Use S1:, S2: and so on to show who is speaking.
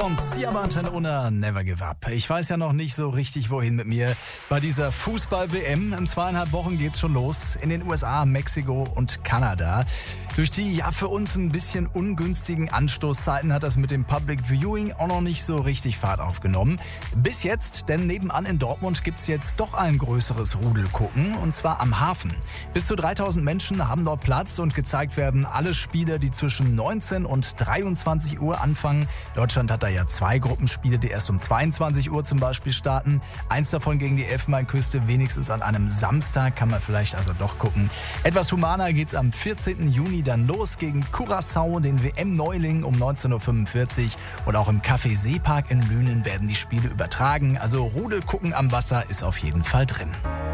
S1: Stones, Diamanten ohne Never Give Up. Ich weiß ja noch nicht so richtig, wohin mit mir bei dieser Fußball-WM. In 2,5 Wochen geht's schon los. In den USA, Mexiko und Kanada. Durch die ja für uns ein bisschen ungünstigen Anstoßzeiten hat das mit dem Public Viewing auch noch nicht so richtig Fahrt aufgenommen. Bis jetzt, denn nebenan in Dortmund gibt's jetzt doch ein größeres Rudelgucken, und zwar am Hafen. Bis zu 3000 Menschen haben dort Platz und gezeigt werden alle Spiele, die zwischen 19 und 23 Uhr anfangen. Deutschland hat da ja 2 Gruppenspiele, die erst um 22 Uhr zum Beispiel starten. Eins davon gegen die Elfenbeinküste, wenigstens an einem Samstag, kann man vielleicht also doch gucken. Etwas humaner geht's am 14. Juni dann los gegen Curaçao, den WM-Neuling um 19.45 Uhr. Und auch im Café Seepark in Lünen werden die Spiele übertragen. Also Rudelgucken am Wasser ist auf jeden Fall drin.